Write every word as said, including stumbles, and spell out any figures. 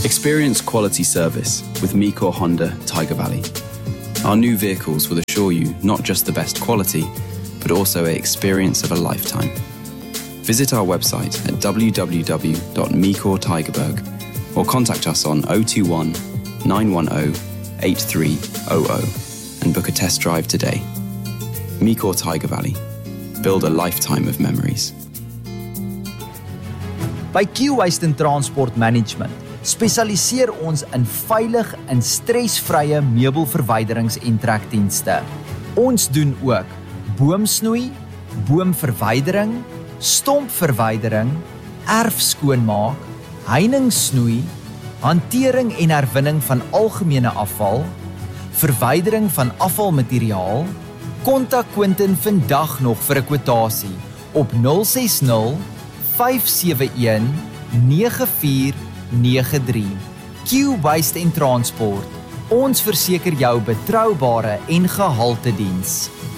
Experience quality service with Micor Honda Tiger Valley. Our new vehicles will assure you not just the best quality, but also an experience of a lifetime. Visit our website at w w w dot micor tigerberg or contact us on zero two one, nine one zero, eight three zero zero and book a test drive today. Micor Tiger Valley. Build a lifetime of memories. By Q Waste and Transport Management spesialiseer ons in veilig en stresvrye meubelverwyderings en trekdienste. Ons doen ook boomsnoei, boomverwydering, stompverwydering, erfskoonmaak, heiningssnoei, hantering en herwinning van algemene afval, verwydering van afvalmateriaal. Kontak Quentin vandag nog vir 'n kwotasie op nul ses nul, vyf sewe een, nege vier nege drie. Q Waste en Transport. Ons verseker jou betroubare en gehalte diens.